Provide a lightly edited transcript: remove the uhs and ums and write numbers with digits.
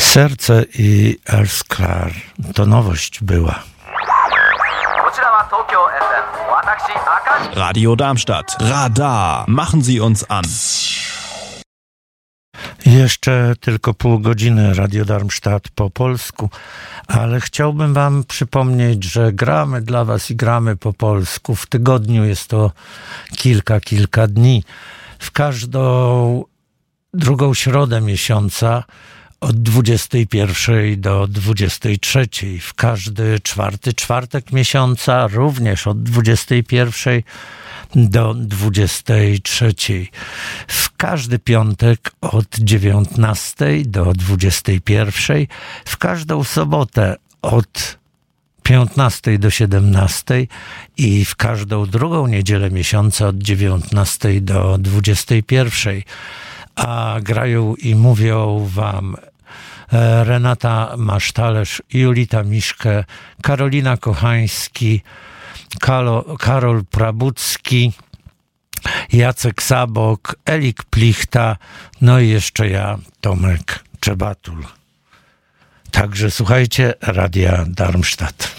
Serce i Elsklar. To nowość była. Radio Darmstadt. Radar. Machen Sie uns an. Jeszcze tylko pół godziny Radio Darmstadt po polsku, ale chciałbym wam przypomnieć, że gramy dla was i gramy po polsku. W tygodniu jest to kilka dni. W każdą drugą środę miesiąca od 21 do 23. W każdy czwarty czwartek miesiąca również od 21 do 23. W każdy piątek od 19 do 21. W każdą sobotę od 15 do 17 i w każdą drugą niedzielę miesiąca od 19 do 21. A grają i mówią wam Renata Masztalerz, Julita Miszke, Karolina Kochański, Karol Prabucki, Jacek Sabok, Elik Plichta, no i jeszcze ja, Tomek Czebatul. Także słuchajcie Radia Darmstadt.